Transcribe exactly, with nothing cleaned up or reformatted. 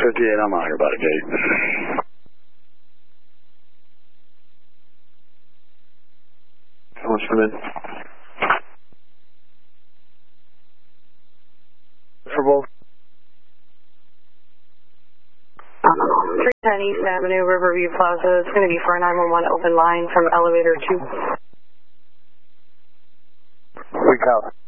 fifty-eight, I'm out here by the gate. Let's come in. For both. three ten East Avenue, Riverview Plaza. It's going to be for a nine one one open line from elevator two. We copy.